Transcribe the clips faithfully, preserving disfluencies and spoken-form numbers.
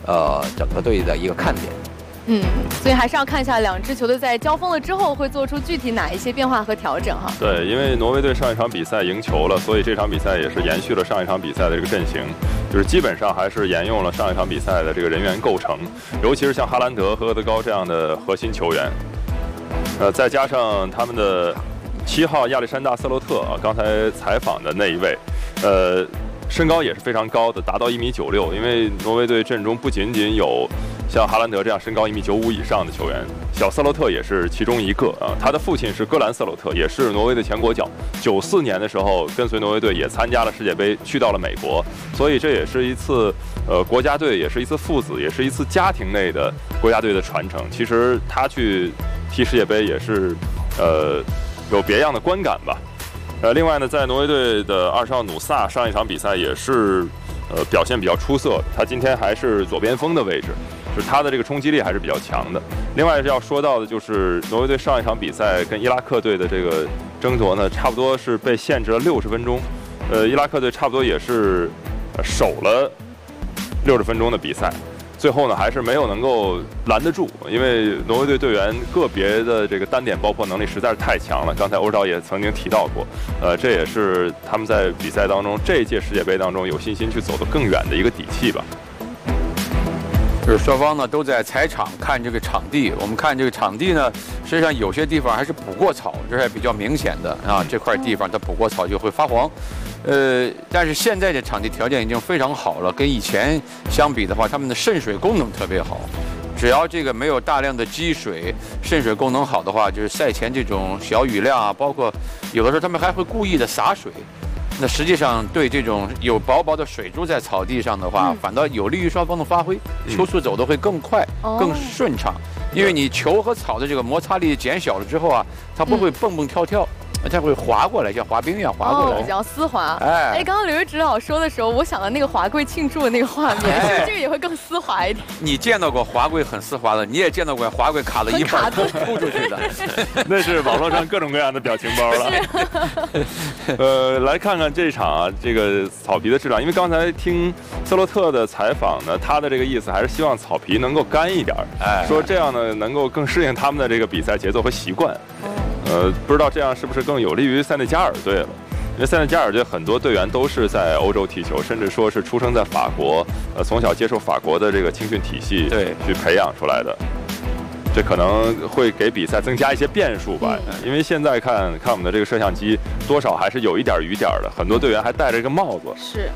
呃整个队的一个看点。 嗯，所以还是要看一下两支球队在交锋了之后会做出具体哪一些变化和调整哈。 对，因为挪威队上一场比赛赢球了，所以这场比赛也是延续了上一场比赛的这个阵型，就是基本上还是沿用了上一场比赛的这个人员构成，尤其是像哈兰德和厄德高这样的核心球员，呃，再加上他们的七号亚历山大·瑟洛特啊，刚才采访的那一位，呃。身高也是非常高的，达到一米九六。因为挪威队阵中不仅仅有像哈兰德这样身高一米九五以上的球员，小瑟洛特也是其中一个啊。他的父亲是戈兰瑟洛特，也是挪威的前国脚。九四年的时候，跟随挪威队也参加了世界杯，去到了美国。所以这也是一次呃国家队，也是一次父子，也是一次家庭内的国家队的传承。其实他去踢世界杯也是呃有别样的观感吧。呃，另外呢，在挪威队的二十号努萨上一场比赛也是，呃，表现比较出色。他今天还是左边锋的位置，就是他的这个冲击力还是比较强的。另外要说到的就是挪威队上一场比赛跟伊拉克队的这个争夺呢，差不多是被限制了六十分钟。呃，伊拉克队差不多也是守了六十分钟的比赛。最后呢，还是没有能够拦得住，因为挪威队队员个别的这个单点爆破能力实在是太强了。刚才欧导也曾经提到过，呃，这也是他们在比赛当中这一届世界杯当中有信心去走得更远的一个底气吧。 就是双方呢都在踩场看这个场地，我们看这个场地呢，实际上有些地方还是补过草，这是比较明显的啊。这块地方它补过草就会发黄。呃，但是现在的场地条件已经非常好了，跟以前相比的话，他们的渗水功能特别好。只要这个没有大量的积水，渗水功能好的话，就是赛前这种小雨量啊，包括有的时候他们还会故意的洒水。那实际上对这种有薄薄的水珠在草地上的话，嗯、反倒有利于双方的发挥，球速走得会更快、嗯、更顺畅。因为你球和草的这个摩擦力减小了之后啊，它不会蹦蹦跳跳。嗯，它会滑过来，像滑冰一样滑过来， 哦，比较丝滑。 哎， 哎，刚刚刘指导说的时候，我想到那个华贵庆祝的那个画面，是不是这个也会更丝滑一点？ 你见到过华贵很丝滑的，你也见到过华贵卡了一半突突出去的， 那是网络上各种各样的表情包了。呃，来看看这场啊，这个草皮的质量，因为刚才听瑟洛特的采访呢，他的这个意思还是希望草皮能够干一点，哎，说这样呢能够更适应他们的这个比赛节奏和习惯。呃，不知道这样是不是更有利于塞内加尔队了？因为塞内加尔队很多队员都是在欧洲踢球，甚至说是出生在法国，呃，从小接受法国的这个青训体系对去培养出来的，这可能会给比赛增加一些变数吧。嗯、因为现在看看我们的这个摄像机，多少还是有一点雨点的，很多队员还戴着一个帽子。 是。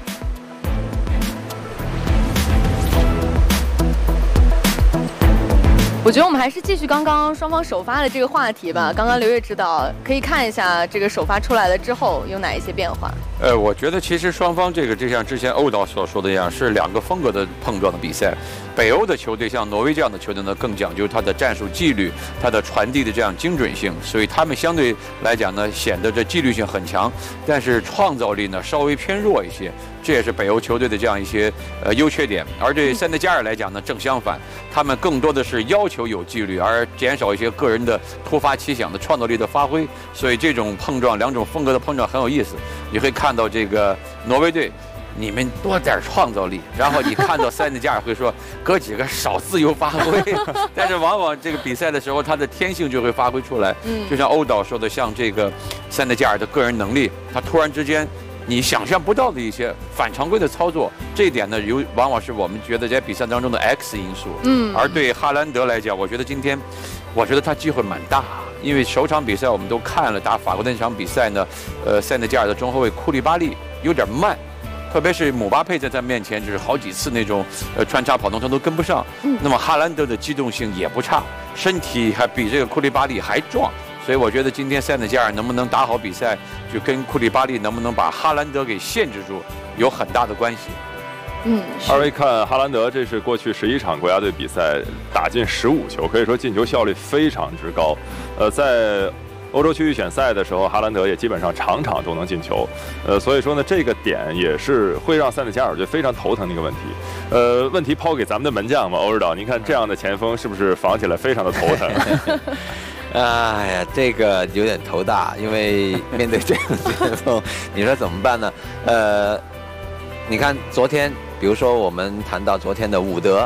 我觉得我们还是继续刚刚双方首发的这个话题吧。刚刚刘越指导可以看一下这个首发出来了之后有哪一些变化。 呃，我觉得其实双方这个就像之前欧导所说的一样，是两个风格的碰撞的比赛。北欧的球队像挪威这样的球队呢，更讲究它的战术纪律，它的传递的这样精准性，所以他们相对来讲呢，显得这纪律性很强，但是创造力呢稍微偏弱一些。这也是北欧球队的这样一些呃优缺点。而对塞内加尔来讲呢，正相反，他们更多的是要求有纪律，而减少一些个人的突发奇想的创造力的发挥。所以这种碰撞，两种风格的碰撞很有意思。你会看到这个挪威队，你们多点创造力，然后你看到塞内加尔会说哥几个少自由发挥，但是往往这个比赛的时候，他的天性就会发挥出来。嗯，就像欧导说的，像这个塞内加尔的个人能力，他突然之间你想象不到的一些反常规的操作，这一点呢，有往往是我们觉得在比赛当中的 X 因素。嗯，而对哈兰德来讲，我觉得今天，我觉得他机会蛮大。因为首场比赛我们都看了打法国的那场比赛呢，呃，塞内加尔的中后卫库利巴利有点慢，特别是姆巴佩在他面前就是好几次那种呃穿插跑动他都跟不上。嗯，那么哈兰德的机动性也不差，身体还比这个库利巴利还壮，所以我觉得今天塞内加尔能不能打好比赛，就跟库利巴利能不能把哈兰德给限制住有很大的关系。 嗯， 二位看哈兰德，这是过去十一场国家队比赛打进十五球，可以说进球效率非常之高。呃，在欧洲区预选赛的时候，哈兰德也基本上场场都能进球。呃，所以说呢，这个点也是会让塞内加尔队非常头疼的一个问题。呃，问题抛给咱们的门将嘛，欧指导，您看这样的前锋是不是防起来非常的头疼？ 哎呀，这个有点头大，因为面对这样的前锋，你说怎么办呢？呃，你看昨天。比如说，我们谈到昨天的伍德